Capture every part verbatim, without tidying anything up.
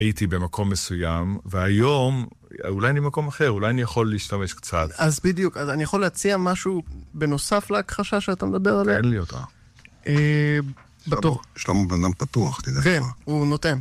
הייתי במקום מסוים, והיום אולי אני במקום אחר, אולי אני יכול להשתמש קצת. אז בדיוק, אז אני יכול להציע משהו בנוסף להכחשה שאתה מדבר עליה? אין לי אותה. בתור. שלמה בן אדם פתוח, תדע. כן, הוא נותן.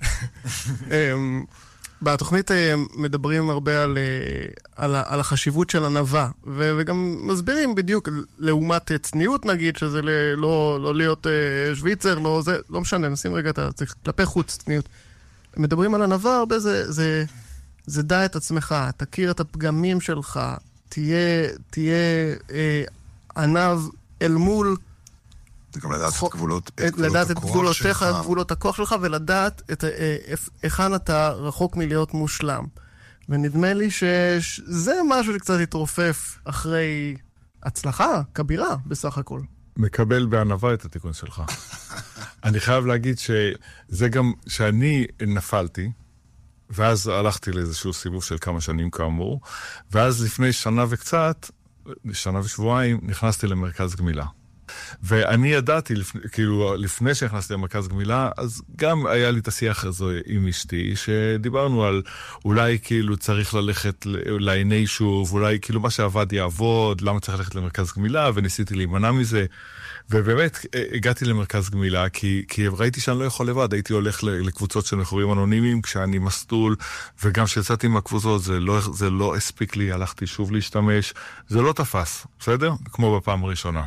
בתוכנית מדברים הרבה על, על, על החשיבות של ענווה, וגם מסבירים בדיוק, לעומת צניעות נגיד, שזה לא, לא להיות שוויצר, לא, זה, לא משנה, נשים רגע, אתה צריך כלפי חוץ צניעות. מדברים על ענווה הרבה, זה, זה, זה דע את עצמך, תכיר את הפגמים שלך, תהיה, תהיה אה, ענב אל מול, זה גם לדעת את גבולות, את לדעת את גבולותיך, את גבולות הכוח שלך, ולדעת את היכן אתה רחוק מלהיות מושלם. ונדמה לי שזה משהו שקצת התרופף אחרי הצלחה כבירה בסך הכל. מקבל בענווה את התיקון שלך. אני חייב להגיד שזה גם שאני נפלתי, ואז הלכתי לאיזשהו סיבוב של כמה שנים כאמור, ואז לפני שנה וקצת, שנה ושבועיים, נכנסתי למרכז גמילה. ואני ידעתי, כאילו, לפני שהכנסתי למרכז גמילה, אז גם היה לי את השיח הזה עם אשתי, שדיברנו על אולי כאילו צריך ללכת לעיני שוב, אולי כאילו מה שעבד יעבוד, למה צריך ללכת למרכז גמילה, וניסיתי להימנע מזה. ובאמת הגעתי למרכז גמילה, כי, כי ראיתי שאני לא יכול לבד, הייתי הולך לקבוצות של מכורים אנונימיים, כשאני מסטול, וגם כשיצאתי מהקבוצות, זה לא, זה לא הספיק לי, הלכתי שוב להשתמש, זה לא תפס, בסדר? כמו בפעם הראשונה.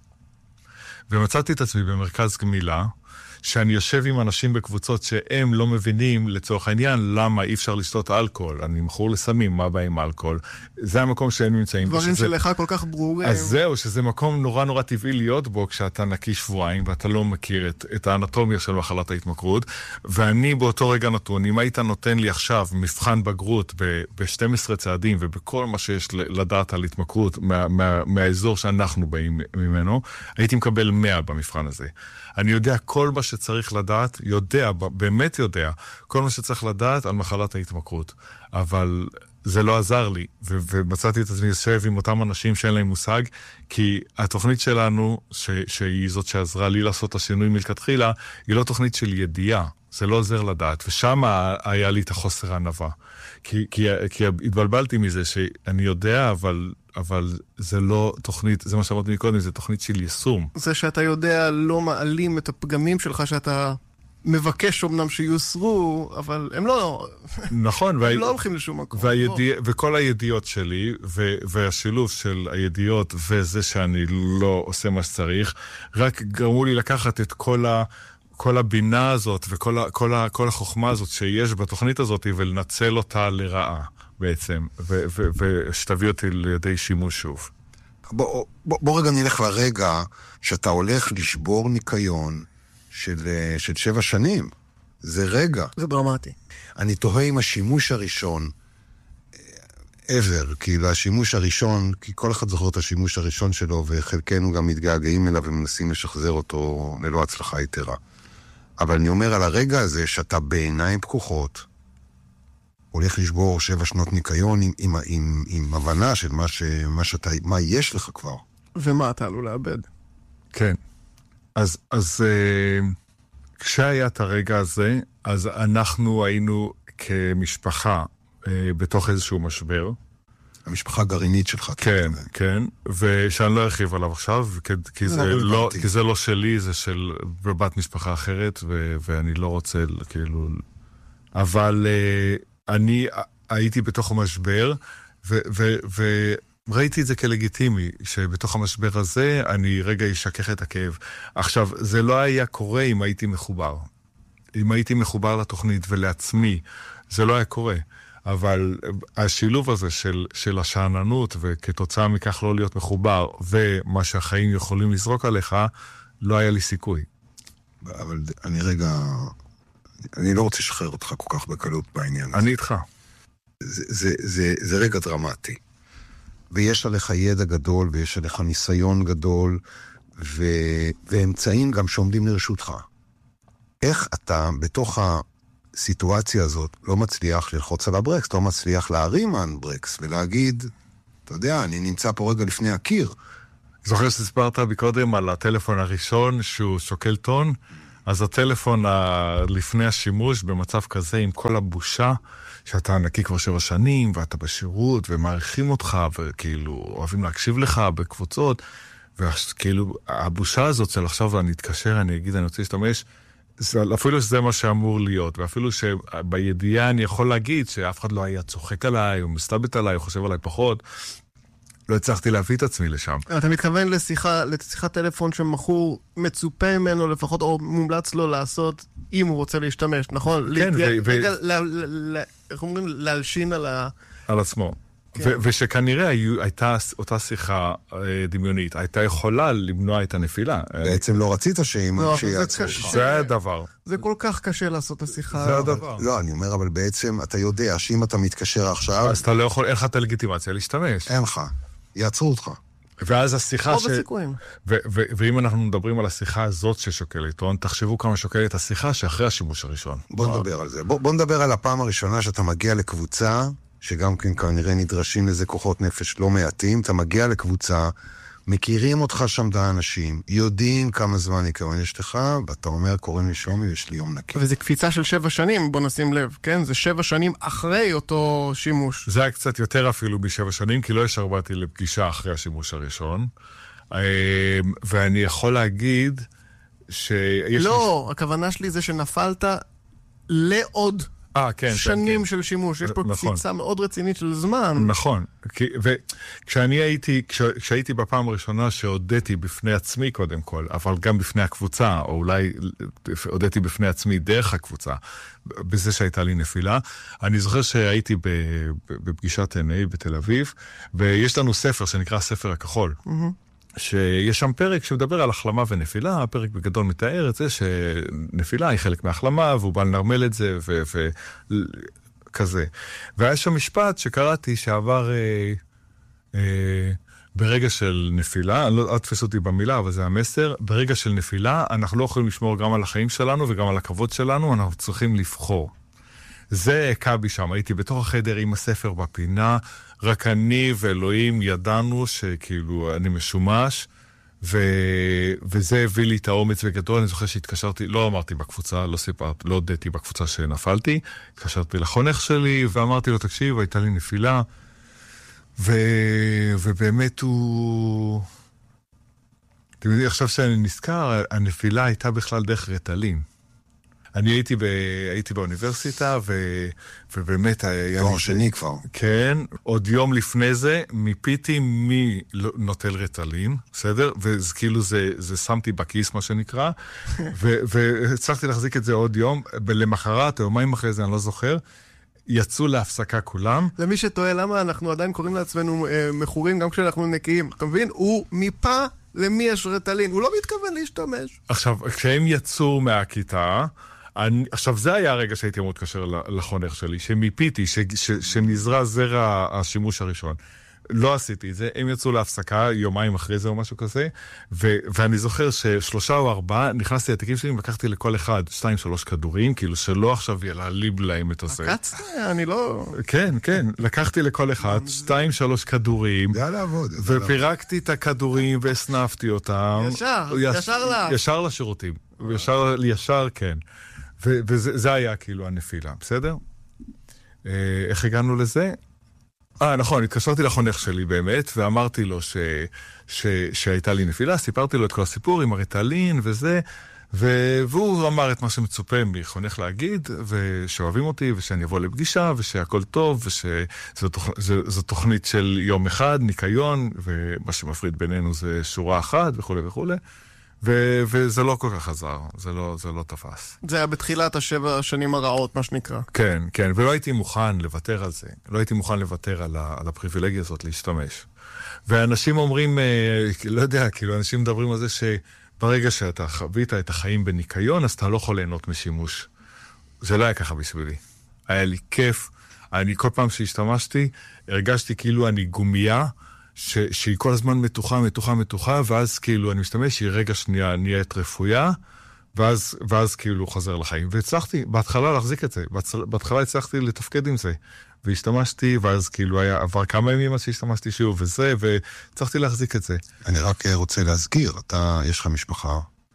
ומצאתי את עצמי במרכז גמילה, שאני יושב עם אנשים בקבוצות שהם לא מבינים לצורך העניין למה אי אפשר לשתות אלכוהול. אני מכור לסמים, מה בא עם אלכוהול? זה המקום שהם נמצאים. דברים שלך כל כך ברורים. אז זהו, שזה מקום נורא נורא טבעי להיות בו, כשאתה נקי שבועיים, ואתה לא מכיר את, את האנטומיה של מחלת ההתמכרות. ואני באותו רגע נתון, אם היית נותן לי עכשיו מבחן בגרות ב-שנים עשר צעדים, ובכל מה שיש לדעת על התמכרות, מה, מה, מהאזור שאנחנו באים ממנו, הייתי מקבל מאה במבחן הזה. אני יודע כל מה שצריך לדעת, יודע, באמת יודע, כל מה שצריך לדעת על מחלת ההתמכרות. אבל זה לא עזר לי, ו- ומצאתי את עצמי יושב עם אותם אנשים שאין להם מושג, כי התוכנית שלנו, ש- שהיא זאת שעזרה לי לעשות את השינוי מלכתחילה, היא לא תוכנית של ידיעה, זה לא עוזר לדעת, ושם היה לי את החוסר הענווה. כי, כי, כי התבלבלתי מזה שאני יודע, אבל, אבל זה לא תוכנית, זה מה שאמרתי מקודם, זה תוכנית של יישום. זה שאתה יודע לא מעלים את הפגמים שלך, שאתה מבקש אומנם שיוסרו, אבל הם לא, נכון, הם וה... לא הולכים לשום מקום. והידיע... וכל הידיעות שלי, ו... והשילוב של הידיעות וזה שאני לא עושה מה שצריך, רק גרמו לי לקחת את כל ה... כל הבינה הזאת וכל ה, כל ה, כל החוכמה הזאת שיש בתוכנית הזאת ולנצל אותה לרעה בעצם, ו, ו, ושתביא אותי לידי שימוש שוב. בוא, בוא, בוא רגע נלך לרגע שאתה הולך לשבור ניקיון של, של שבע שנים. זה רגע. זה דרמטי. אני תוהה עם השימוש הראשון, ever, כאילו השימוש הראשון, כי כל אחד זוכר את השימוש הראשון שלו, וחלקנו גם מתגעגעים אליו ומנסים לשחזר אותו ללא הצלחה יתרה. אבל אני אומר על הרגע הזה שאתה בעיניים פקוחות, הולך לשבור שבע שנות ניקיון עם, עם, עם, עם הבנה של מה, ש, מה, שאתה, מה יש לך כבר. ומה אתה עלול לאבד. כן. אז, אז אה, כשהיה את הרגע הזה, אז אנחנו היינו כמשפחה אה, בתוך איזשהו משבר. המשפחה הגרעינית שלך. כן, כן, ושאני לא ארחיב עליו עכשיו, כי, כי, זה לא, כי זה לא שלי, זה של בת משפחה אחרת, ו, ואני לא רוצה, כאילו... אבל uh, אני הייתי בתוך המשבר, ו, ו, וראיתי את זה כלגיטימי, שבתוך המשבר הזה אני רגע אשכח את הכאב. עכשיו, זה לא היה קורה אם הייתי מחובר. אם הייתי מחובר לתוכנית ולעצמי, זה לא היה קורה. אבל השילוב הזה של, של השעננות, וכתוצאה מכך לא להיות מחובר, ומה שהחיים יכולים לזרוק עליך, לא היה לי סיכוי. אבל אני רגע, אני לא רוצה לשחרר אותך כל כך בקלות בעניין הזה. אני איתך. זה, זה, זה, זה רגע דרמטי. ויש עליך ידע גדול, ויש עליך ניסיון גדול, ו, ואמצעים גם שעומדים לרשותך. איך אתה בתוך ה... סיטואציה הזאת לא מצליח ללחוץ על הברקס, לא מצליח להרים הנברקס ולהגיד, אתה יודע, אני נמצא פה רגע לפני הקיר. זוכר שספרת בקודם על הטלפון הראשון שהוא שוקל טון, אז הטלפון ה... לפני השימוש במצב כזה, עם כל הבושה, שאתה נקי כבר שבע שנים, ואתה בשירות, ומעריכים אותך, וכאילו אוהבים להקשיב לך בקבוצות, וכאילו הבושה הזאת של עכשיו אני אתקשר, אני אגיד, אני רוצה להשתמש, אפילו שזה מה שאמור להיות, ואפילו שבידיעה אני יכול להגיד שאף אחד לא היה צוחק עליי, או מסתלבט עליי, או חושב עליי פחות, לא הצלחתי להביא את עצמי לשם. אתה מתכוון לשיחה, לשיחת טלפון שמכור מצופה ממנו לפחות, או מומלץ לו לעשות, אם הוא רוצה להשתמש, נכון? כן, ו... איך אומרים? להלשין על ה... על עצמו. ושכנראה הייתה אותה שיחה דמיונית, הייתה יכולה למנוע את הנפילה. בעצם לא רצית שיעצרו. זה היה הדבר. זה כל כך קשה לעשות את השיחה. זה הדבר. לא, אני אומר, אבל בעצם אתה יודע שאם אתה מתקשר עכשיו... אז אתה לא יכול, אין לך את הלגיטימציה להשתמש. אין לך. יעצרו אותך. ואז השיחה ש... בסיכויים. ואם אנחנו מדברים על השיחה הזאת ששוקלת, תחשבו כמה שוקלת השיחה שאחרי השימוש הראשון. בוא נדבר על זה. בוא נדבר על הפעם הראשונה שאתה מגיע לקבוצה, שגם כן כנראה נדרשים לזה כוחות נפש לא מעטים, אתה מגיע לקבוצה, מכירים אותך שם את האנשים, יודעים כמה זמן ניקיון יש לך, ואתה אומר, קוראים לי שומי ויש לי יום נקי. וזה קפיצה של שבע שנים, בוא נשים לב, כן? זה שבע שנים אחרי אותו שימוש. זה היה קצת יותר אפילו בשבע שנים, כי לא השרבתי לפגישה אחרי השימוש הראשון. ואני יכול להגיד שיש... לא, מש... הכוונה שלי זה שנפלת לעוד... 아, כן, שנים כן, של שימוש, יש פה נכון. קפיצה מאוד רצינית של זמן. נכון, וכשאני הייתי, כש, כשהייתי בפעם הראשונה שהודיתי בפני עצמי קודם כל, אבל גם בפני הקבוצה, או אולי הודיתי בפני עצמי דרך הקבוצה, בזה שהייתה לי נפילה, אני זוכר שהייתי בפגישת אן איי בתל אביב, ויש לנו ספר שנקרא ספר הכחול. Mm-hmm. שיש שם פרק שמדבר על החלמה ונפילה, הפרק בגדול מתאר את זה שנפילה היא חלק מהחלמה, והוא בא לנרמל את זה, וכזה. והיה שם משפט שקראתי שעבר אה, אה, ברגע של נפילה, אני לא אתפס אותי במילה, אבל זה המסר, ברגע של נפילה אנחנו לא יכולים לשמור גם על החיים שלנו וגם על הכבוד שלנו, אנחנו צריכים לבחור. זה הקע בי שם, הייתי בתוך החדר עם הספר בפינה, רק אני ואלוהים ידענו שכאילו אני משומש, ו... וזה הביא לי את האומץ בגדול. אני זוכר שהתקשרתי, לא אמרתי בקבוצה, לא סיפרתי, לא הודיתי בקבוצה שנפלתי, התקשרתי לחונך שלי ואמרתי לו, תקשיב, הייתה לי נפילה, ו... ובאמת הוא... אתם יודעים, עכשיו שאני נזכר, הנפילה הייתה בכלל דרך רטלין. אני הייתי, ב... הייתי באוניברסיטה, ו... ובאמת... תואר שני כבר. כן, עוד יום לפני זה, מיפיתי מי נוטל רטלין, בסדר? וזה כאילו זה, זה שמתי בכיס, מה שנקרא, ו... והצלחתי להחזיק את זה עוד יום, ולמחרת, או יומיים אחרי זה, אני לא זוכר, יצאו להפסקה כולם. למי שטועה, למה אנחנו עדיין קוראים לעצמנו אה, מכורים, גם כשאנחנו נקיים, אתה מבין? הוא מיפה למי יש רטלין, הוא לא מתכוון להשתמש. עכשיו, כשהם יצאו מהכיתה, אני, עכשיו, זה היה הרגע שהייתי אמור להתקשר לחונך שלי, שמיפיתי, ש, ש, שנזרע זרע השימוש הראשון. לא עשיתי את זה, הם יצאו להפסקה יומיים אחרי זה או משהו כזה, ו, ואני זוכר ששלושה או ארבעה, נכנסתי לתיקים שלי, לקחתי לכל אחד שתיים, שלוש כדורים, כאילו שלא עכשיו ילהליב להם את עושה. הקצת, אני לא... כן, כן, לקחתי לכל אחד שתיים, שלוש כדורים, זה היה לעבוד. ופירקתי את הכדורים והסנפתי אותם. ישר, יש, ישר לה. ישר לשירותים, ישר, ישר כן. ו- וזה היה כאילו הנפילה, בסדר? אה, איך הגענו לזה? אה, נכון, התקשרתי לחונך שלי באמת, ואמרתי לו ש- ש- שהייתה לי נפילה, סיפרתי לו את כל הסיפור עם הרטלין וזה, ו- והוא אמר את מה שמצופה מחונך להגיד, ושאוהבים אותי, ושאני אבוא לפגישה, ושהכל טוב, ושזו תוכ- זו, זו תוכנית של יום אחד, ניקיון, ומה שמפריד בינינו זה שורה אחת, וכו' וכו'. ו- וזה לא כל כך עזר, זה לא, זה לא תפס. זה היה בתחילת השבע השנים הרעות, מה שנקרא. כן, כן, ולא הייתי מוכן לוותר על זה. לא הייתי מוכן לוותר על, ה- על הפריבילגיה הזאת להשתמש. ואנשים אומרים, לא יודע, כאילו, אנשים מדברים על זה שברגע שאתה חווית את החיים בניקיון, אז אתה לא יכול ליהנות משימוש. זה לא היה ככה בשבילי. היה לי כיף. אני כל פעם שהשתמשתי, הרגשתי כאילו אני גומייה, ש, שהיא כל הזמן מתוחה, מתוחה, מתוחה, ואז כאילו אני משתמש, שהיא רגע שנייה נהיית רפויה, ואז, ואז כאילו חוזר לחיים. והצלחתי בהתחלה להחזיק את זה, בהתחלה הצלחתי לתפקד עם זה, והשתמשתי, ואז כאילו היה, עבר כמה ימים אז שהשתמשתי שוב וזה, והצלחתי להחזיק את זה. אני רק רוצה להזכיר, אתה, יש לך משפחה,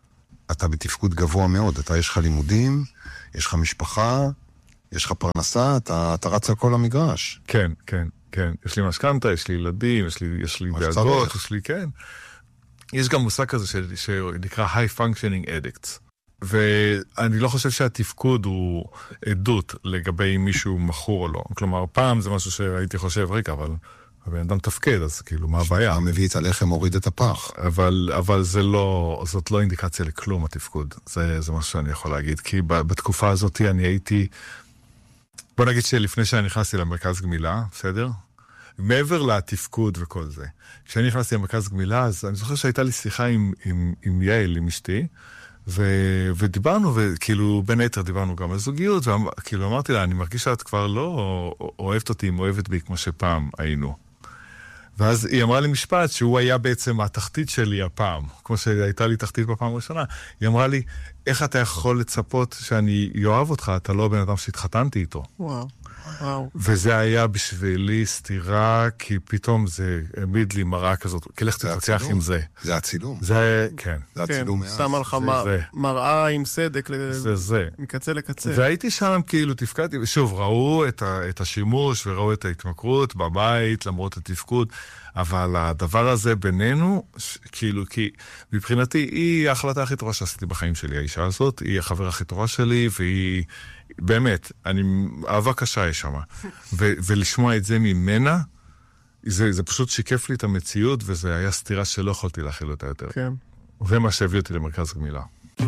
אתה בתפקוד גבוה מאוד, אתה יש לך לימודים, יש לך משפחה, יש לך פרנסה, אתה, אתה רץ על כל המגרש. כן, כן, כן. יש לי משכנתה, יש לי ילדים, יש לי, יש לי דאגות, יש לי, כן. יש גם מושג כזה ש, שנקרא high functioning addicts. ואני לא חושב שהתפקוד הוא עדות לגבי מישהו מכור או לא. כלומר, פעם זה משהו שהייתי חושב, רגע, אבל הבן אדם תפקד, אז כאילו, מה הבעיה? מביא את הלחם, הוריד את הפח. אבל, אבל זה לא, זאת לא אינדיקציה לכלום, התפקוד. זה, זה משהו שאני יכול להגיד. כי בתקופה הזאת אני הייתי, בוא נגיד שלפני שאני נכנסתי למרכז גמילה, בסדר? מעבר לתפקוד וכל זה. כשאני נכנסתי למרכז גמילה, אז אני זוכר שהייתה לי שיחה עם, עם, עם יעל, עם אשתי, ו, ודיברנו, וכאילו בין היתר דיברנו גם על זוגיות, וכאילו אמרתי לה, אני מרגיש שאת כבר לא אוהבת אותי, אוהבת בי כמו שפעם היינו. ואז היא אמרה לי משפט שהוא היה בעצם התחתית שלי הפעם, כמו שהייתה לי תחתית בפעם הראשונה. היא אמרה לי, איך אתה יכול לצפות שאני אוהב אותך, אתה לא בן אדם שהתחתנתי איתו. וואו, וואו. וזה היה בשבילי סתירה, כי פתאום זה העמיד לי מראה כזאת, כי לך תתווכח עם זה. זה הצילום. זה, כן. זה הצילום מאז. שם לך מראה עם סדק, זה זה. מקצה לקצה. והייתי שם כאילו, תפקדתי, ושוב, ראו את השימוש וראו את ההתמכרות בבית, למרות התפקוד, אבל הדבר הזה בינינו, כאילו, כי מבחינתי היא ההחלטה הכי טובה שעשיתי בחיים שלי, האישה הזאת, היא החברה הכי טובה שלי, והיא, באמת, אני, אהבה קשה יש שמה. ו- ולשמוע את זה ממנה, זה, זה פשוט שיקף לי את המציאות, וזה היה סתירה שלא יכולתי להכיל אותה יותר. כן. ומה שהביא אותי למרכז גמילה.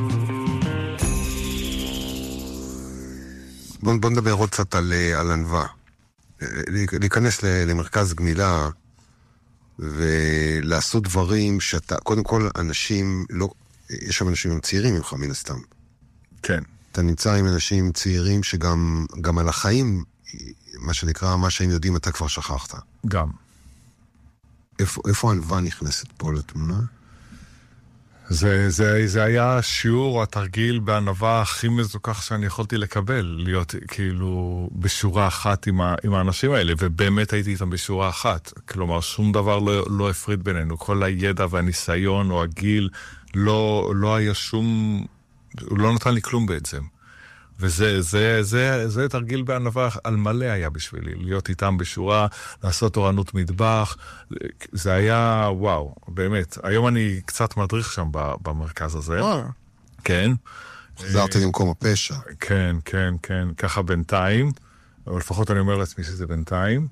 בוא, בוא נדבר עוד קצת על, על ענווה. להיכנס למרכז גמילה, ולעשות דברים שאתה, קודם כל, אנשים, לא, יש שם אנשים צעירים ממך, מן הסתם. כן. אתה נמצא עם אנשים צעירים שגם גם על החיים, מה שנקרא, מה שהם יודעים, אתה כבר שכחת. גם. איפה, איפה ענווה נכנסת פה לתמונה? זה, זה, זה היה שיעור, התרגיל בענווה הכי מזוכח שאני יכולתי לקבל, להיות כאילו בשורה אחת עם, ה, עם האנשים האלה, ובאמת הייתי איתם בשורה אחת. כלומר, שום דבר לא, לא הפריד בינינו. כל הידע והניסיון או הגיל לא, לא היה שום, הוא לא נתן לי כלום בעצם. וזה, זה, זה, זה תרגיל בענווה על מלא היה בשבילי, להיות איתם בשורה, לעשות תורנות מטבח, זה היה וואו, באמת. היום אני קצת מדריך שם במרכז הזה. כן. חזרתי למקום הפשע. כן, כן, כן, ככה בינתיים, אבל לפחות אני אומר לעצמי שזה בינתיים,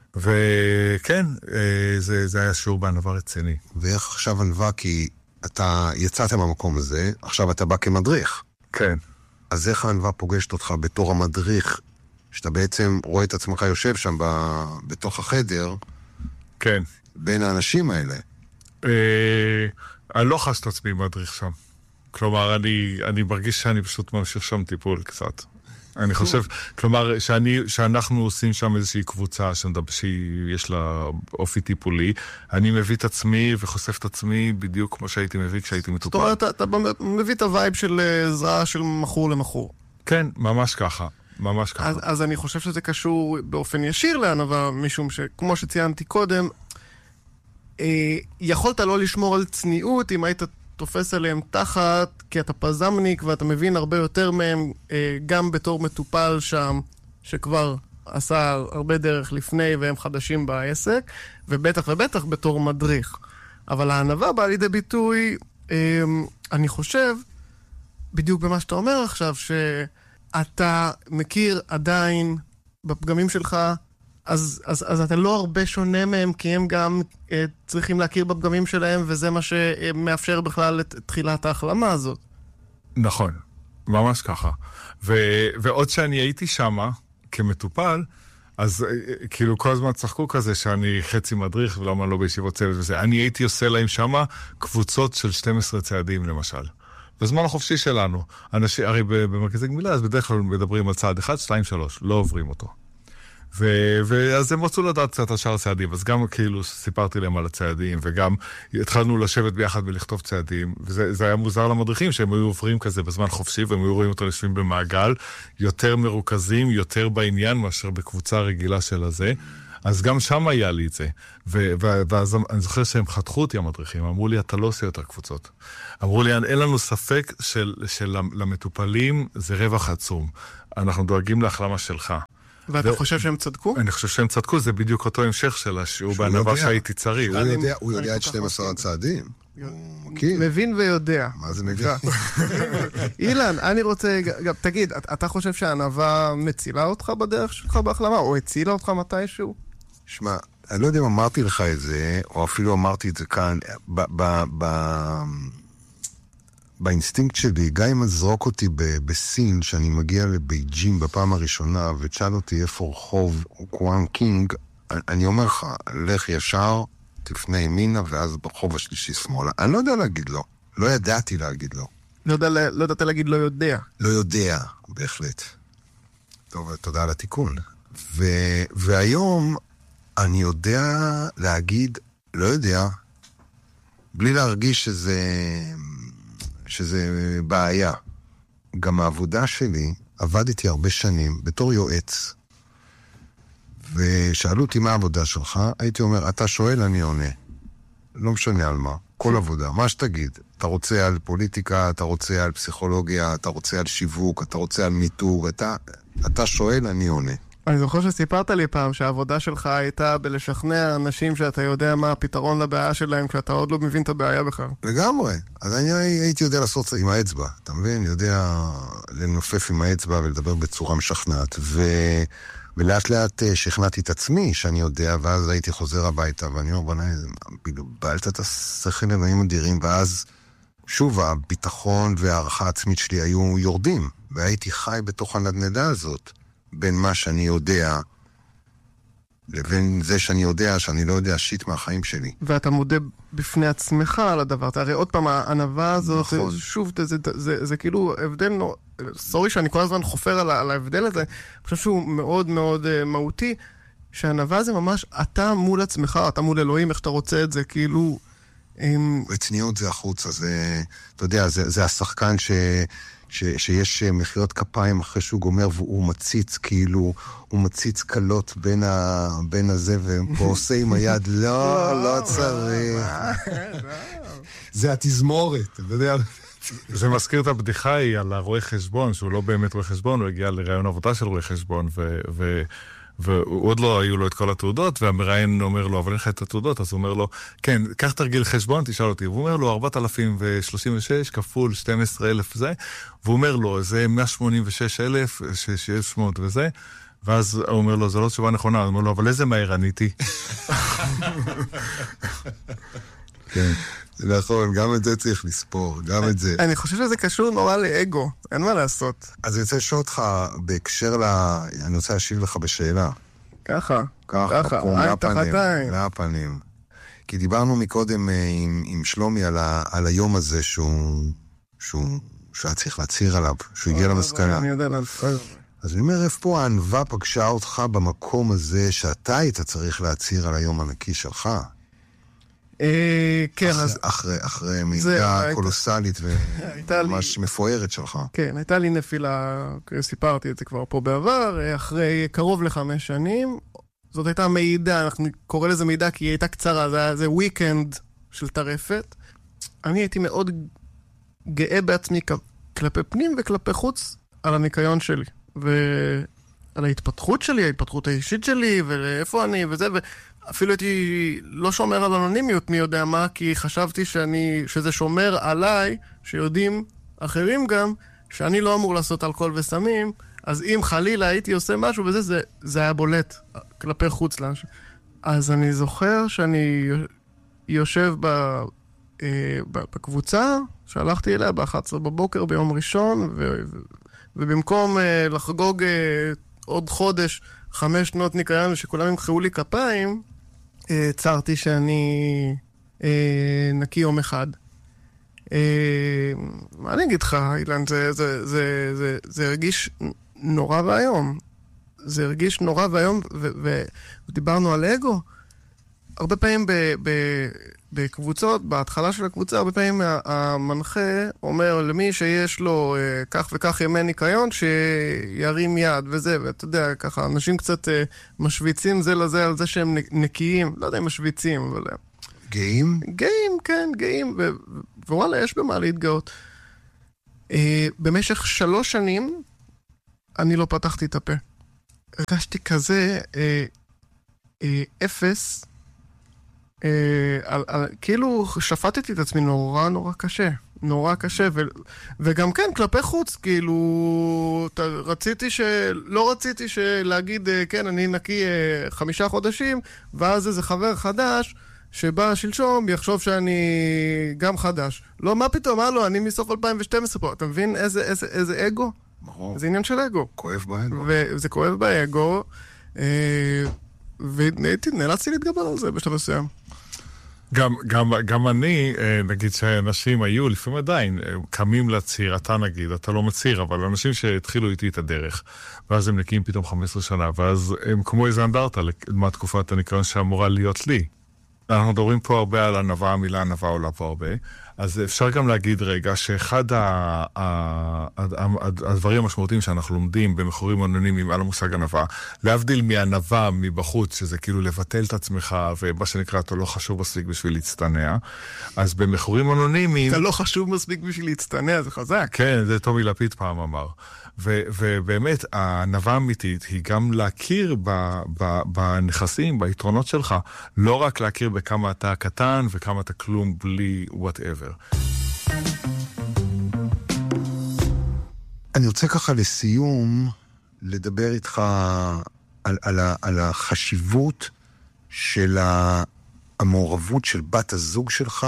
וכן, זה, זה היה שיעור בענווה רציני. ואיך עכשיו ענווה, כי אתה יצאת מהמקום הזה, עכשיו אתה בא כמדריך. כן. אז איך הענווה פוגשת אותך בתור המדריך, שאתה בעצם רואה את עצמך יושב שם ב... בתוך החדר, כן. בין האנשים האלה? אה, אני לא חש את עצמי מדריך שם. כלומר, אני, אני מרגיש שאני פשוט ממשיך שם טיפול קצת. אני חושב, כלומר, שאני, שאנחנו עושים שם איזושהי קבוצה שיש לה אופי טיפולי, אני מביא את עצמי וחושף את עצמי בדיוק כמו שהייתי מביא כשהייתי מטופל. זאת אומרת, אתה, אתה מביא את הווייב של עזרה של מכור למכור. כן, ממש ככה. ממש ככה. אז, אז אני חושב שזה קשור באופן ישיר לענווה, משום שכמו שציינתי קודם, אה, יכולת לא לשמור על צניעות אם היית תופס עליהם תחת, כי אתה פזמניק ואתה מבין הרבה יותר מהם, אה, גם בתור מטופל שם, שכבר עשה הרבה דרך לפני והם חדשים בעסק, ובטח ובטח בתור מדריך. אבל הענווה באה לידי ביטוי, אה, אני חושב, בדיוק במה שאתה אומר עכשיו, שאתה מכיר עדיין בפגמים שלך, אז, אז, אז אתה לא הרבה שונה מהם, כי הם גם אה, צריכים להכיר בפגמים שלהם, וזה מה שמאפשר בכלל את תחילת ההחלמה הזאת. נכון, ממש ככה. ו, ועוד שאני הייתי שמה, כמטופל, אז אה, כאילו כל הזמן צחקו כזה שאני חצי מדריך, ולמה לא בישיבות צוות וזה. אני הייתי עושה להם שמה קבוצות של שנים עשר צעדים, למשל. בזמן החופשי שלנו. אנשים, הרי במרכזי גמילה, אז בדרך כלל מדברים על צעד אחד, שתיים, שלוש, לא עוברים אותו. ו- ואז הם רצו לדעת קצת על שאר הצעדים, אז גם כאילו סיפרתי להם על הצעדים, וגם התחלנו לשבת ביחד ולכתוב צעדים, וזה היה מוזר למדריכים שהם היו עוברים כזה בזמן חופשי, והם היו רואים אותו לשבים במעגל, יותר מרוכזים, יותר בעניין מאשר בקבוצה רגילה של הזה, אז גם שם היה לי את זה. ו- ו- ואז אני זוכר שהם חתכו אותי המדריכים, אמרו לי, אתה לא עושה יותר קבוצות. אמרו לי, אין לנו ספק של, של למטופלים זה רווח עצום. אנחנו דואגים להחלמה שלך. ואתה חושב שהם צדקו? אני חושב שהם צדקו, זה בדיוק אותו המשך של השיעור בענווה שהייתי צריך. הוא יודע את שנים עשר הצעדים. מבין ויודע. מה זה מבין? אילן, אני רוצה, תגיד, אתה חושב שהענווה מצילה אותך בדרך שלך בהחלמה, או הצילה אותך מתישהו? שמע, אני לא יודע אם אמרתי לך את זה, או אפילו אמרתי את זה כאן, באינסטינקט שלי, גם אם זרוק אותי בסין, שאני מגיע לבייג'ים בפעם הראשונה, ותשאל אותי איפה רחוב קוואן קינג, אני אומר לך, לך ישר, תפנה ימינה, ואז ברחוב השלישי שמאלה. אני לא יודע להגיד לו. לא ידעתי להגיד לו. לא, יודע, לא ידעת להגיד לא יודע. לא יודע, בהחלט. טוב, תודה על התיקון. ו, והיום אני יודע להגיד לא יודע, בלי להרגיש שזה, שזה בעיה. גם העבודה שלי, עבדתי הרבה שנים בתור יועץ, ושאלו אותי מה העבודה שלך, הייתי אומר, אתה שואל, אני עונה. לא משנה על מה, כל עבודה, מה שתגיד. אתה רוצה על פוליטיקה, אתה רוצה על פסיכולוגיה, אתה רוצה על שיווק, אתה רוצה על מיתוג, אתה, אתה שואל, אני עונה. אני זוכר שסיפרת לי פעם שהעבודה שלך הייתה בלשכנע אנשים שאתה יודע מה הפתרון לבעיה שלהם, כשאתה עוד לא מבין את הבעיה בכלל. לגמרי. אז אני הייתי יודע לעשות עם האצבע, אתה מבין? יודע לנופף עם האצבע ולדבר בצורה משכנעת, ו... ולאט לאט שכנעתי את עצמי שאני יודע, ואז הייתי חוזר הביתה, ואני אומר, בנה, בלבלת את השכל אלוהים אדירים, ואז שוב, הביטחון והערכה העצמית שלי היו יורדים, והייתי חי בתוך הנדנדה הזאת, בין מה שאני יודע, לבין זה שאני יודע, שאני לא יודע שיט מהחיים שלי. ואתה מודה בפני עצמך על הדבר, הרי עוד פעם, הענווה הזאת, נכון. שוב, זה, זה, זה, זה כאילו הבדל, לא, סורי שאני כל הזמן חופר על, על ההבדל הזה, אני חושב שהוא מאוד מאוד uh, מהותי, שהענווה זה ממש אתה מול עצמך, אתה מול אלוהים, איך שאתה רוצה את זה, כאילו... רציניות זה החוצה, זה, אתה יודע, זה, זה השחקן ש... ש, שיש מחיאות כפיים אחרי שהוא גומר והוא מציץ, כאילו, הוא מציץ קלות בין, ה, בין הזה, ופה עושה עם היד, לא, לא צריך. זה התזמורת, אתה יודע. זה מזכיר את הבדיחה היא על הרואה חשבון, שהוא לא באמת רואה חשבון, הוא הגיע לרעיון עבודה של רואה חשבון, ו... ו... ועוד לא היו לו את כל התעודות, והמראיין אומר לו, אבל אין לך את התעודות, אז הוא אומר לו, כן, קח תרגיל חשבון, תשאל אותי. והוא אומר לו, ארבעת אלפים ושלושים ושש כפול שנים עשר אלף זה, והוא אומר לו, זה מאה שמונים ושש אלף, שש מאות וזה, ואז הוא אומר לו, זו לא תשובה נכונה, הוא אומר לו, אבל איזה מהר עניתי? כן. זה נכון, גם את זה צריך לספור, גם את זה. אני חושב שזה קשור נורא לאגו, אין מה לעשות. אז אני רוצה לשאול אותך, בהקשר ל... אני רוצה להשיב לך בשאלה. ככה, ככה, עין תחת עין. מהפנים. כי דיברנו מקודם עם, עם שלומי על, ה, על היום הזה שהוא, שהוא, שהוא היה צריך להצהיר עליו, שהוא הגיע למסקנה. אני יודע להצהיר. אז אני אומר, איפה הענווה פגשה אותך במקום הזה שאתה היית צריך להצהיר על היום הנקי שלך? כן, אז... אחרי מידע קולוסלית וממש מפוארת שלך. כן, הייתה לי נפילה, סיפרתי את זה כבר פה בעבר, אחרי קרוב לחמש שנים, זאת הייתה מידע, אנחנו קורא לזה מידע כי היא הייתה קצרה, זה היה איזה וויקנד של טרפת. אני הייתי מאוד גאה בעצמי כלפי פנים וכלפי חוץ על הניקיון שלי, ועל ההתפתחות שלי, ההתפתחות האישית שלי, ואיפה אני וזה, ו... אפילו הייתי לא שומר על אנונימיות, מי יודע מה, כי חשבתי שאני, שזה שומר עליי, שיודעים אחרים גם, שאני לא אמור לעשות אלכוהול וסמים, אז אם חלילה הייתי עושה משהו, וזה זה, זה היה בולט כלפי חוץ לאנשים. אז אני זוכר שאני יושב ב, אה, בקבוצה, שהלכתי אליה ב-אחת עשרה בבוקר ביום ראשון, ו, ו, ובמקום אה, לחגוג אה, עוד חודש, חמש שנות ניקיון, שכולם ימחאו לי כפיים, צרתי שאני אה, נקי יום אחד. אה, מה אני אגיד לך, אילן? זה, זה, זה, זה, זה הרגיש נורא והיום. זה הרגיש נורא והיום, ו- ו- ודיברנו על אגו. הרבה פעמים ב, ב, בקבוצות, בהתחלה של הקבוצה, הרבה פעמים המנחה אומר למי שיש לו אה, כך וכך ימי ניקיון, שירים יד וזה, ואתה יודע, ככה, אנשים קצת אה, משוויצים זה לזה על זה שהם נקיים, לא יודע אם משוויצים, אבל... גאים? גאים, כן, גאים, ו, ווואלה, יש במה להתגאות. אה, במשך שלוש שנים, אני לא פתחתי את הפה. הרגשתי כזה אה, אה, אפס, אה, על, על, כאילו שפטתי את עצמי נורא נורא קשה, נורא קשה, ו, וגם כן, כלפי חוץ, כאילו, ת, רציתי ש... לא רציתי להגיד, אה, כן, אני נקי אה, חמישה חודשים, ואז איזה חבר חדש, שבא שלשום, יחשוב שאני גם חדש. לא, מה פתאום, מה לא, אני מסוף אלפיים ושתים עשרה פה, אתה מבין איזה, איזה, איזה אגו? ברור. זה עניין של אגו. כואב באגו. וזה כואב באגו, ונאלצתי להתגבר על זה בשלב מסוים. גם, גם, גם אני, נגיד שאנשים היו, לפעמים עדיין, קמים לציר, אתה נגיד, אתה לא מציר, אבל אנשים שהתחילו איתי את הדרך, ואז הם נקיים פתאום חמש עשרה שנה, ואז הם כמו איזה אנדרטה, מה תקופת הניקיון שאמורה להיות לי. אנחנו מדברים פה הרבה על ענווה, המילה ענווה עולה פה הרבה, אז אפשר גם להגיד רגע שאחד ה- ה- ה- הדברים המשמעותיים שאנחנו לומדים במחורים אנונימיים על המושג ענווה, להבדיל מענווה מבחוץ, שזה כאילו לבטל את עצמך, ומה שנקרא, אתה לא חשוב מספיק בשביל להצטנע, אז במחורים אנונימיים... אתה לא חשוב מספיק בשביל להצטנע, זה חזק. כן, זה טומי לפיד פעם אמר. ו- ובאמת, הענווה האמיתית היא גם להכיר ב- ב- בנכסים, ביתרונות שלך, לא רק להכיר בכמה אתה קטן וכמה אתה כלום בלי whatever. אני רוצה ככה לסיום לדבר איתך על, על, ה- על החשיבות של המעורבות של בת הזוג שלך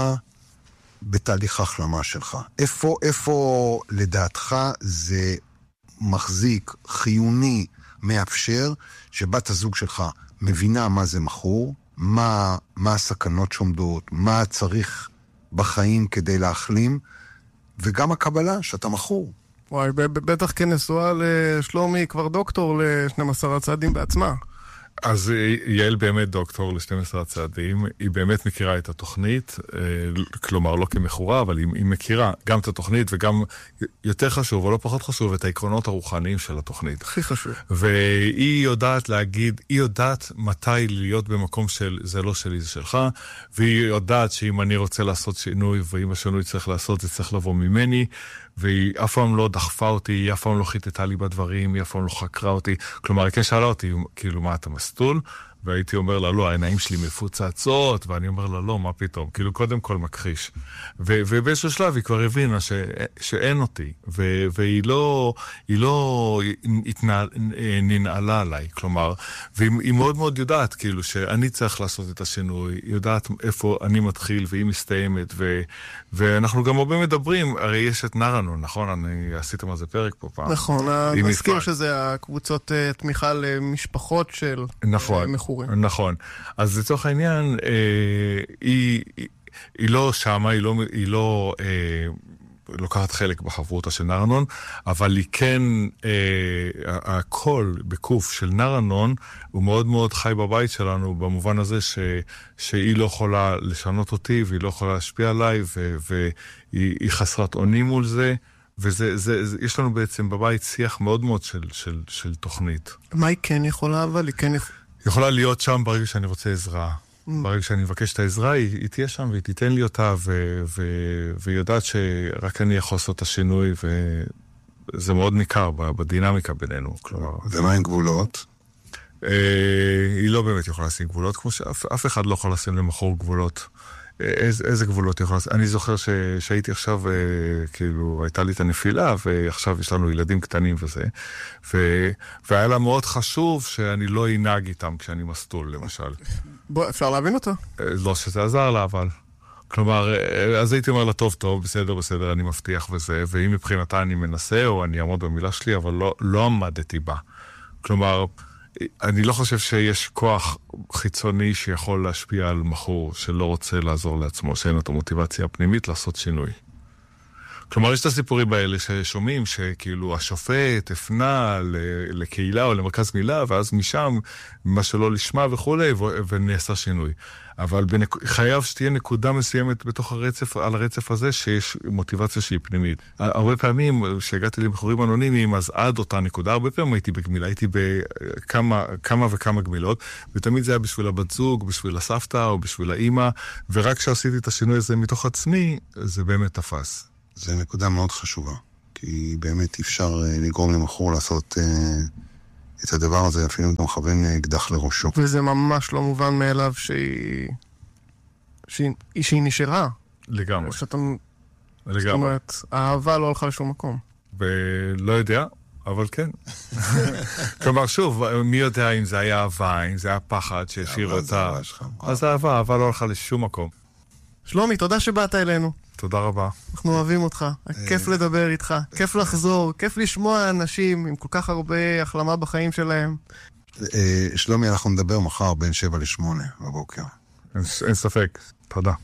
בתהליך ההחלמה שלך. איפה, איפה לדעתך זה מחזיק, חיוני, מאפשר, שבת הזוג שלך מבינה מה זה מכור, מה, מה הסכנות שעומדות, מה צריך בחיים כדי להחלים, וגם הקבלה שאתה מכור. וואי, בטח כנשואה לשלומי, כבר דוקטור ל-שנים עשר הצעדים בעצמה. אז יעל באמת דוקטור ל-שנים עשר הצעדים, היא באמת מכירה את התוכנית, כלומר לא כמכורה, אבל היא, היא מכירה גם את התוכנית וגם יותר חשוב, או לא פחות חשוב, את העקרונות הרוחניים של התוכנית. הכי חשוב. והיא יודעת להגיד, היא יודעת מתי להיות במקום של זה לא שלי, זה שלך, והיא יודעת שאם אני רוצה לעשות שינוי, ואם השינוי צריך לעשות, זה צריך לבוא ממני, והיא אף פעם לא דחפה אותי, היא אף פעם לא חיטטה לי בדברים, היא אף פעם לא חקרה אותי. כלומר, היא כן שאלה אותי, כאילו, מה אתה מסטול? והייתי אומר לה, לא, העיניים שלי מפוצצות, ואני אומר לה, לא, מה פתאום? כאילו, קודם כל מכחיש. ו- ובאיזשהו שלב היא כבר הבינה ש- שאין אותי, ו- והיא לא, היא לא התנע- ננעלה עליי, כלומר, והיא מאוד מאוד יודעת, כאילו, שאני צריך לעשות את השינוי, היא יודעת איפה אני מתחיל והיא מסתיימת, ו- ואנחנו גם הרבה מדברים, הרי יש את נרנון, נכון? אני עשיתם על זה פרק פה פעם. נכון, אני מזכיר שזה הקבוצות תמיכה למשפחות של נכון. מכורים. נכון. אז לצורך העניין, אה, היא, היא, היא לא שמה, היא לא, היא לא אה, לוקחת חלק בחברותה של נרנון, אבל היא כן, אה, הקול בקוף של נרנון, הוא מאוד מאוד חי בבית שלנו, במובן הזה ש, שהיא לא יכולה לשנות אותי, והיא לא יכולה להשפיע עליי, ו, והיא חסרת אונים מול זה, וזה, זה, זה, יש לנו בעצם בבית שיח מאוד מאוד של, של, של תוכנית. מה היא כן יכולה, אבל היא כן יכולה... יכולה להיות שם ברגע שאני רוצה עזרה. ברגע שאני מבקש את העזרה, היא, היא תהיה שם והיא תיתן לי אותה, ו, ו, והיא יודעת שרק אני יכול לעשות את השינוי, וזה מאוד ניכר בדינמיקה בינינו. כלומר, ומה עם גבולות? אה, היא לא באמת יכולה לשים גבולות, כמו שאף אף אחד לא יכול לשים למחור גבולות. איזה, איזה גבולות יכול לעשות? אני זוכר ש, שהייתי עכשיו, אה, כאילו, הייתה לי את הנפילה, ועכשיו יש לנו ילדים קטנים וזה, ו, והיה לה מאוד חשוב שאני לא ינהג איתם כשאני מסטול, למשל. בוא, אפשר להבין אותו? אה, לא שזה עזר לה, אבל... כלומר, אה, אז הייתי אומר לה, טוב, טוב, בסדר, בסדר, אני מבטיח וזה, ואם מבחינתה אני מנסה, או אני אעמוד במילה שלי, אבל לא, לא עמדתי בה. כלומר... אני לא חושב שיש כוח חיצוני שיכול להשפיע על מחור שלא רוצה לעזור לעצמו, שאין אותו מוטיבציה פנימית לעשות שינוי. כלומר, יש את הסיפורים האלה ששומעים שכאילו השופט הפנה לקהילה או למרכז מילה, ואז משם, מה שלא לשמה וכולי, ונעשה שינוי. אבל חייב שתהיה נקודה מסוימת בתוך הרצף, על הרצף הזה, שיש מוטיבציה שהיא פנימית. הרבה פעמים, כשהגעתי למכורים אנונימיים, אז עד אותה נקודה, הרבה פעמים הייתי בגמילה, הייתי בכמה כמה וכמה גמילות, ותמיד זה היה בשביל הבת זוג, בשביל הסבתא או בשביל האמא, ורק כשעשיתי את השינוי הזה מתוך עצמי, זה באמת תפס. זה נקודה מאוד חשובה, כי באמת אפשר לגרום למכור לעשות את הדבר הזה, אפילו גם מכוון אקדח לראשו. וזה ממש לא מובן מאליו שהיא, שהיא, שהיא נשארה. לגמרי. שאתה... לגמרי. זאת אומרת, האהבה לא הלכה לשום מקום. ולא יודע, אבל כן. כלומר, שוב, מי יודע אם זה היה אהבה, אם זה היה פחד שהשאיר אותה. אז האהבה, האהבה לא הלכה לשום מקום. שלומי, תודה שבאת אלינו. תודה רבה. אנחנו אוהבים אותך, כיף לדבר איתך, כיף לחזור, כיף לשמוע אנשים עם כל כך הרבה החלמה בחיים שלהם. שלומי, אנחנו נדבר מחר בין שבע לשמונה בבוקר. אין ספק, תודה.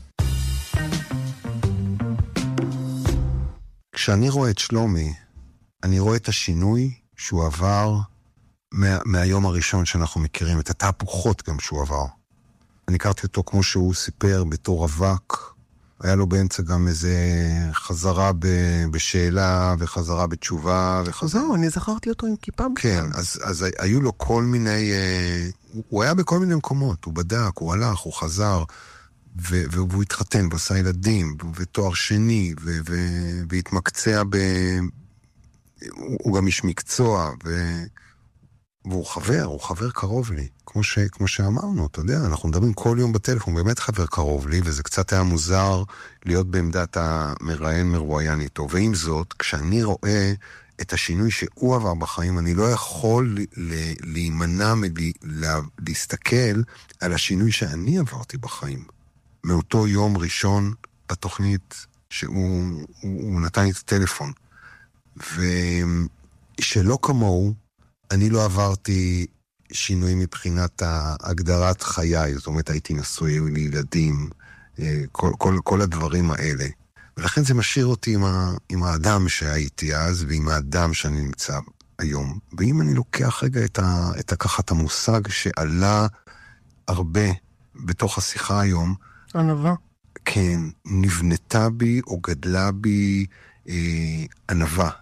כשאני רואה את שלומי, אני רואה את השינוי שהוא עבר מה, מהיום הראשון שאנחנו מכירים, את התהפוכות גם שהוא עבר. אני הכרתי אותו כמו שהוא סיפר בתור רווק, היה לו באמצע גם איזה חזרה ב, בשאלה וחזרה בתשובה. וחזרה... זהו, אני זכרתי אותו עם כיפה. כן, אז, אז היו לו כל מיני, הוא היה בכל מיני מקומות, הוא בדק, הוא הלך, הוא חזר, ו, והוא התחתן, ועשה ילדים, ותואר שני, ו, ו, והתמקצע ב... הוא גם איש מקצוע, ו... והוא חבר, הוא חבר קרוב לי, כמו, ש... כמו שאמרנו, אתה יודע, אנחנו מדברים כל יום בטלפון, באמת חבר קרוב לי, וזה קצת היה מוזר להיות בעמדת המראיין מרואיין איתו, ועם זאת, כשאני רואה את השינוי שהוא עבר בחיים, אני לא יכול ל... להימנע מלהסתכל על השינוי שאני עברתי בחיים, מאותו יום ראשון בתוכנית שהוא הוא... הוא נתן לי את הטלפון, ושלא כמוהו, אני לא עברתי שינוי מבחינת הגדרת חיי, זאת אומרת, הייתי נשוי לילדים, כל, כל, כל הדברים האלה. ולכן זה משאיר אותי עם, ה, עם האדם שהייתי אז, ועם האדם שאני נמצא היום. ואם אני לוקח רגע את, ה, את הכחת המושג שעלה הרבה בתוך השיחה היום, ענווה. כן, נבנתה בי או גדלה בי אה, ענווה.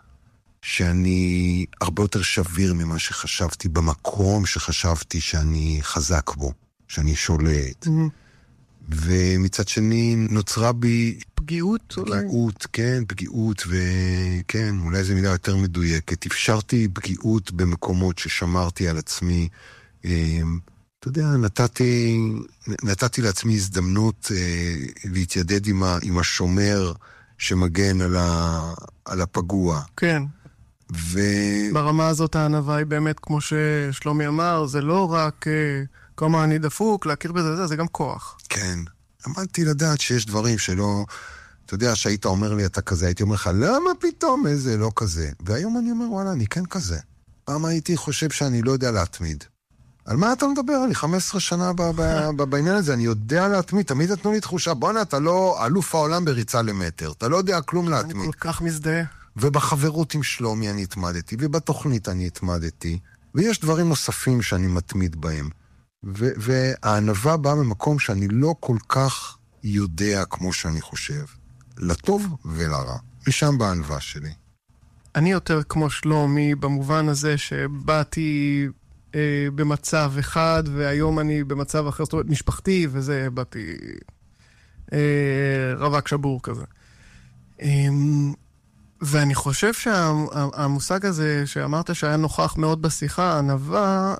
שאני הרבה יותר שביר ממה שחשבתי, במקום שחשבתי שאני חזק בו, שאני שולט. Mm-hmm. ומצד שני נוצרה בי... פגיעות אולי. פגיעות, כן, פגיעות, וכן, אולי זו מילה יותר מדויקת. אפשרתי פגיעות במקומות ששמרתי על עצמי. אתה יודע, נתתי, נתתי לעצמי הזדמנות להתיידד עם, ה, עם השומר שמגן על, ה, על הפגוע. כן. ו... ברמה הזאת הענווה היא באמת, כמו ששלומי אמר, זה לא רק כמה אני דפוק, להכיר בזה, זה, זה גם כוח. כן. למדתי לדעת שיש דברים שלא... אתה יודע, שהיית אומר לי, אתה כזה, הייתי אומר לך, למה פתאום איזה לא כזה? והיום אני אומר, וואלה, אני כן כזה. פעם הייתי חושב שאני לא יודע להתמיד. על מה אתה מדבר? אני חמש עשרה שנה בעניין הזה, אני יודע להתמיד, תמיד נתנו לי תחושה, בוא'נה, אתה לא אלוף העולם בריצה למטר, אתה לא יודע כלום להתמיד. אני כל כך מזדהה. ובחברות עם שלומי אני התמדתי, ובתוכנית אני התמדתי, ויש דברים נוספים שאני מתמיד בהם. ו- והענווה באה ממקום שאני לא כל כך יודע כמו שאני חושב. לטוב ולרע. משם בענווה שלי. אני יותר כמו שלומי, במובן הזה שבאתי אה, במצב אחד, והיום אני במצב אחר, זאת אומרת, משפחתי, וזה באתי אה, רווק שבור כזה. אה, ואני חושב שהמושג הזה שאמרת שהיה נוכח מאוד בשיחה, ענווה,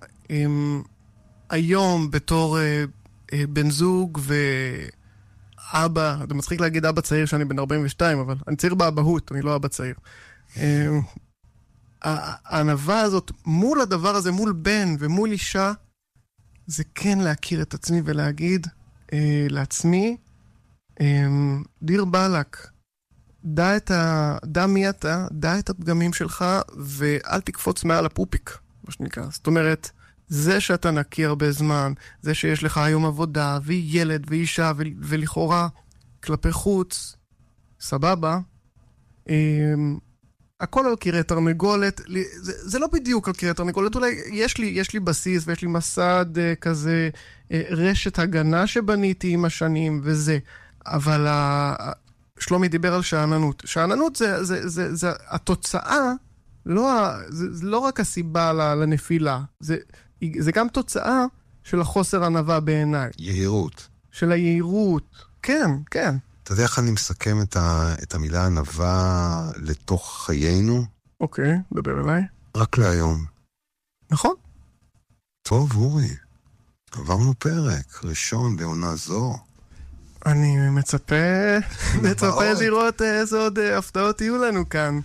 היום בתור בן זוג ואבא, זה מצחיק להגיד אבא צעיר שאני בן ארבעים ושתיים, אבל אני צעיר באבהות, אני לא אבא צעיר. הענווה הזאת מול הדבר הזה, מול בן ומול אישה, זה כן להכיר את עצמי ולהגיד לעצמי, דיר בלק, דע את ה... דע מי אתה, דע את הפגמים שלך, ואל תקפוץ מעל הפופיק, מה שנקרא. זאת אומרת, זה שאתה נקי הרבה זמן, זה שיש לך היום עבודה, וילד, ואישה, ו... ולכאורה, כלפי חוץ, סבבה, הכל על קירי תרנגולת, זה, זה לא בדיוק על קירי תרנגולת, אולי יש לי, יש לי בסיס ויש לי מסד כזה, רשת הגנה שבניתי עם השנים וזה, אבל שלומי דיבר על שעננות. שעננות זה, זה, זה, זה התוצאה, לא, זה, זה לא רק הסיבה לנפילה, זה, זה גם תוצאה של החוסר ענווה בעיניי. יהירות. של היהירות, כן, כן. אתה יודע איך אני מסכם את, ה, את המילה ענווה לתוך חיינו? אוקיי, דבר אליי. רק להיום. נכון. טוב, אורי. עברנו פרק ראשון בעונה זו. אני מצפה, מצפה לראות איזה עוד הפתעות יהיו לנו כאן.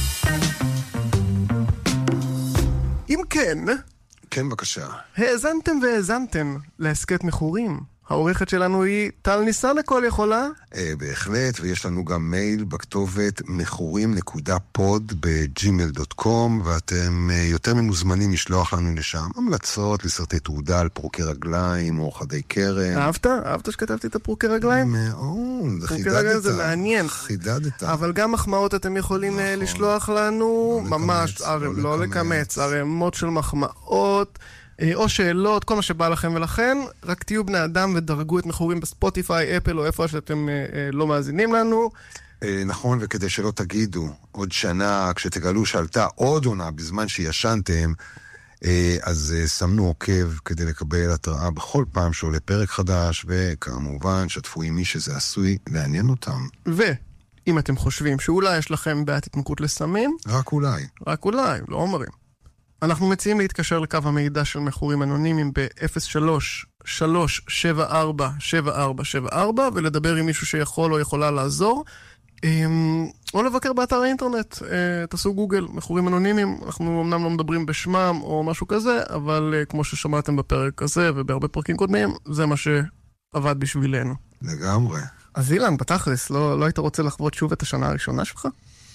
אם כן... כן, בבקשה. האזנתם והאזנתם להסקט מכורים. העורכת שלנו היא טל ניסה לכל יכולה. אה, בהחלט, ויש לנו גם מייל בכתובת מכורים נקודה פוד בג'ימייל דוט קום, ואתם אה, יותר ממוזמנים לשלוח לנו לשם המלצות לסרטי תעודה על פרוקי רגליים או חדי קרן. אהבת? אהבת שכתבתי את הפרוקי רגליים? מאוד, חידדת. זה מעניין. חידדת. אבל גם מחמאות אתם יכולים נכון. לשלוח לנו, לא ממש, לקמץ, הרי, לא, לא לקמץ, ערימות של מחמאות. או שאלות, כל מה שבא לכם ולכן, רק תהיו בני אדם ודרגו את מכורים בספוטיפיי, אפל או איפה שאתם לא מאזינים לנו. נכון, וכדי שלא תגידו, עוד שנה, כשתגלו שעלתה עוד עונה בזמן שישנתם, אז שמנו עוקב כדי לקבל התראה בכל פעם שעולה פרק חדש, וכמובן שתפו עם מי שזה עשוי לעניין אותם. ואם אתם חושבים שאולי יש לכם בעיית התמכרות לסמים, רק אולי. רק אולי, לא אומרים. אנחנו מציעים להתקשר לקו המידע של מכורים אנונימיים ב-אפס שלוש שלוש שבע ארבע שבע ארבע שבע ארבע ולדבר עם מישהו שיכול או יכולה לעזור, או לבקר באתר האינטרנט. תעשו גוגל, מכורים אנונימיים. אנחנו אמנם לא מדברים בשמם או משהו כזה, אבל כמו ששמעתם בפרק הזה ובהרבה פרקים קודמים, זה מה שעבד בשבילנו. לגמרי. אז אילן, בתכלס, לא, לא היית רוצה לחוות שוב את השנה הראשונה שלך?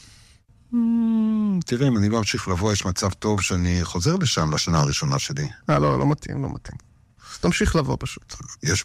תראה, אם אני לא אמשיך לבוא, יש מצב טוב שאני חוזר לשם לשנה הראשונה שלי. אה, לא, לא מתאים, לא מתאים. תמשיך לבוא פשוט. יש